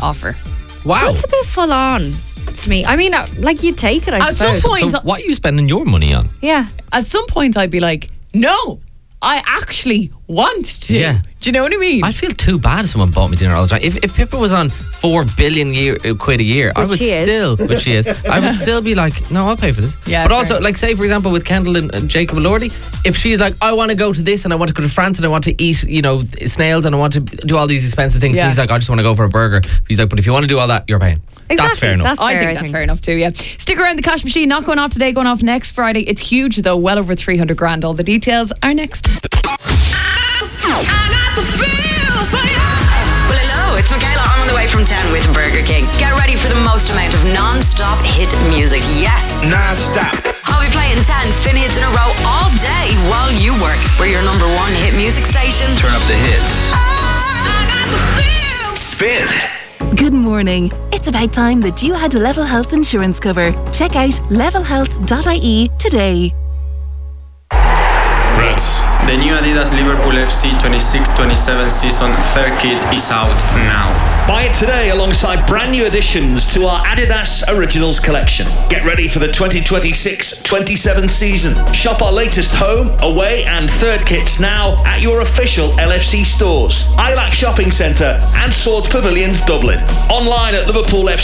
offer. Wow. That's a bit full on to me. I mean, like, you'd take it, I At suppose. some point, So what are you spending your money on? Yeah. At some point, I'd be like, no, I actually want to. Yeah. Do you know what I mean? I'd feel too bad if someone bought me dinner all the time. If Pippa was on $4 billion quid a year, I would still, but she is, I would still be like, no, I'll pay for this. Yeah, but fair also, enough. like, say for example with Kendall and Jacob Elordi, if she's like, I want to go to this and I want to go to France and I want to eat, you know, snails and I want to do all these expensive things, Yeah. and he's like, I just want to go for a burger. He's like, but if you want to do all that, you're paying. Exactly. That's fair enough. That's I fair, think that's fair enough too, yeah. Stick around, the cash machine, not going off today, going off next Friday. It's huge though, well over 300 grand. All the details are next. Well, hello, it's Michaela. I'm on the way from town with Burger King. Get ready for the most amount of non-stop hit music. Yes, Non-stop. I'll be playing 10 spin hits in a row all day while you work. We're your number one hit music station. Turn up the hits. Spin. Good morning. It's about time that you had Level Health insurance cover. Check out levelhealth.ie today. Reds. The new Adidas Liverpool FC 26-27 season third kit is out now. Buy it today alongside brand new additions to our Adidas Originals collection. Get ready for the 2026-27 season. Shop our latest home, away and third kits now at your official LFC stores, ILAC Shopping Centre and Swords Pavilions Dublin. Online at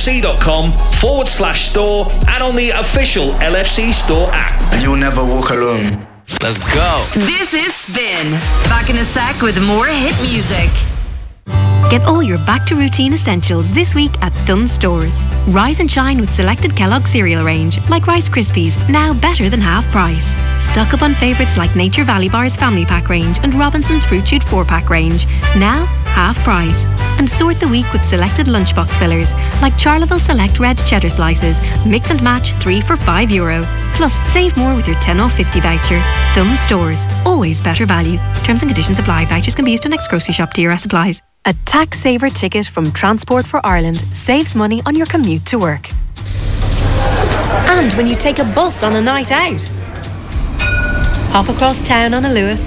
liverpoolfc.com/store and on the official LFC store app. You'll never walk alone. Let's go. This is Spin. Back in a sec with more hit music. Get all your back-to-routine essentials this week at Dunnes Stores. Rise and shine with selected Kellogg's cereal range, like Rice Krispies, now better than half price. Stock up on favourites like Nature Valley Bar's Family Pack range and Robinson's Fruit Shoot 4-pack range, now half price. And sort the week with selected lunchbox fillers, like Charleville Select Red Cheddar Slices, mix and match 3 for €5. Plus, save more with your 10 off 50 voucher. Dunnes Stores, always better value. Terms and conditions apply. Vouchers can be used to next grocery shop. DRS applies. A tax saver ticket from Transport for Ireland saves money on your commute to work. And when you take a bus on a night out. Hop across town on a Lewis.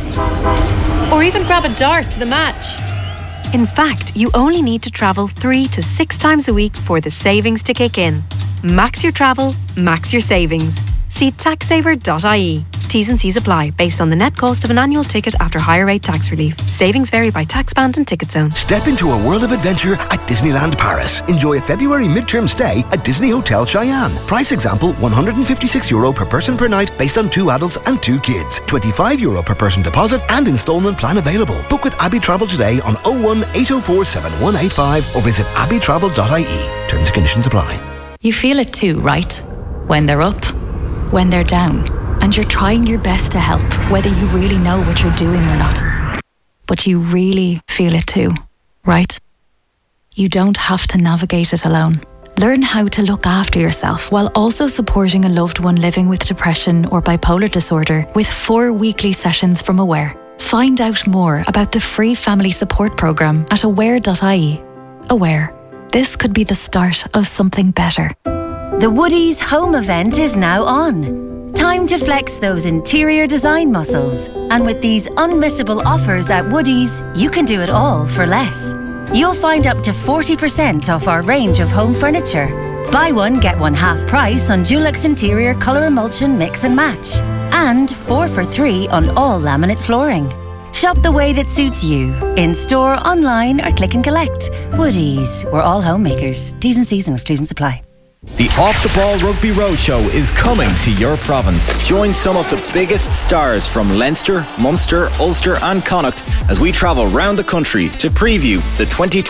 Or even grab a dart to the match. In fact, you only need to travel 3 to 6 times a week for the savings to kick in. Max your travel, max your savings. See taxsaver.ie. T's and C's apply based on the net cost of an annual ticket after higher rate tax relief. Savings vary by tax band and ticket zone. Step into a world of adventure at Disneyland Paris. Enjoy a February midterm stay at Disney Hotel Cheyenne. Price example, €156 per person per night based on 2 adults and 2 kids. €25 per person deposit and instalment plan available. Book with Abbey Travel today on 01 804 7185 or visit abbeytravel.ie. Terms and conditions apply. You feel it too, right? When they're up, when they're down, and you're trying your best to help, whether you really know what you're doing or not. But you really feel it too, right? You don't have to navigate it alone. Learn how to look after yourself while also supporting a loved one living with depression or bipolar disorder with 4 weekly sessions from Aware. Find out more about the free family support programme at aware.ie. Aware. This could be the start of something better. The Woodies home event is now on. Time to flex those interior design muscles. And with these unmissable offers at Woodies, you can do it all for less. You'll find up to 40% off our range of home furniture. Buy one, get one half price on Dulux Interior Colour Emulsion Mix and Match. And 4 for 3 on all laminate flooring. Shop the way that suits you. In store, online or click and collect. Woodies, we're all homemakers. T's and C's and exclusions apply. The Off the Ball Rugby Roadshow is coming to your province. Join some of the biggest stars from Leinster, Munster, Ulster and Connacht as we travel round the country to preview the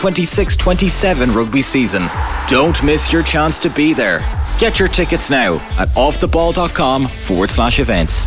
2026-27 rugby season. Don't miss your chance to be there. Get your tickets now at offtheball.com/events.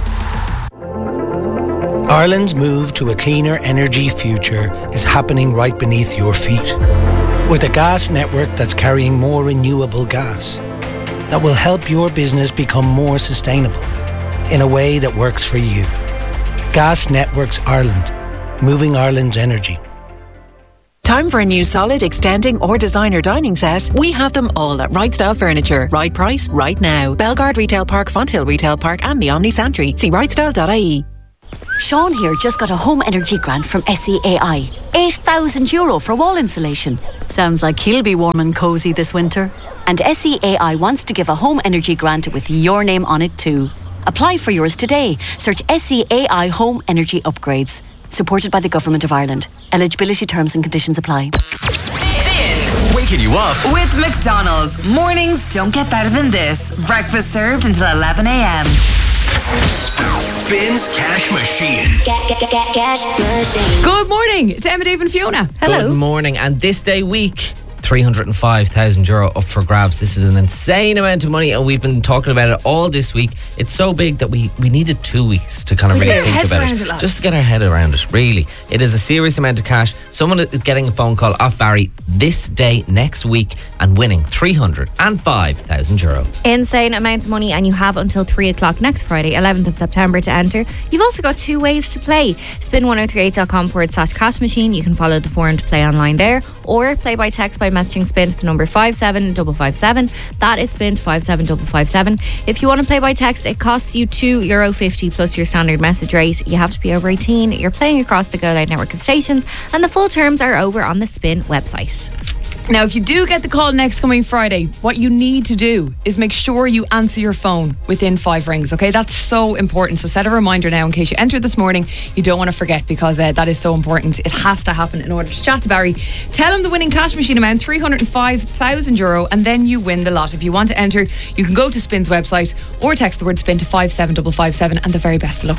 Ireland's move to a cleaner energy future is happening right beneath your feet. With a gas network that's carrying more renewable gas that will help your business become more sustainable in a way that works for you. Gas Networks Ireland, moving Ireland's energy. Time for a new solid, extending or designer dining set? We have them all at Right Style Furniture. Right price, right now. Bellegarde Retail Park, Fonthill Retail Park and the Omni Santry. See rightstyle.ie. Sean here just got a home energy grant from SEAI. €8,000 for wall insulation. Sounds like he'll be warm and cosy this winter. And SEAI wants to give a home energy grant with your name on it too. Apply for yours today. Search SEAI Home Energy Upgrades. Supported by the Government of Ireland. Eligibility terms and conditions apply. Waking you up with McDonald's. Mornings don't get better than this. Breakfast served until 11 a.m. Spins Cash Machine. Cash Machine. Good morning. It's Emma, Dave and Fiona. Hello. Good morning. And this day week, €305,000 up for grabs. This is an insane amount of money, and we've been talking about it all this week. It's so big that we needed 2 weeks to kind of really think about it. Just to get our head around it, really. It is a serious amount of cash. Someone is getting a phone call off Barry this day next week and winning €305,000. Insane amount of money, and you have until 3 o'clock next Friday, 11th of September, to enter. You've also got 2 ways to play. Spin1038.com/cash machine. You can follow the forum to play online there, or play by text by messaging spin to the number 57557. That is spin to 57557. If you want to play by text, it costs you €2.50 plus your standard message rate. You have to be over 18. You're playing across the Go Loud network of stations, and the full terms are over on the Spin website. Now, if you do get the call next coming Friday, what you need to do is make sure you answer your phone within 5 rings, okay? That's so important. So set a reminder now in case you enter this morning. You don't want to forget, because that is so important. It has to happen in order to chat to Barry. Tell him the winning cash machine amount, €305,000, and then you win the lot. If you want to enter, you can go to Spin's website or text the word Spin to 57557, and the very best of luck.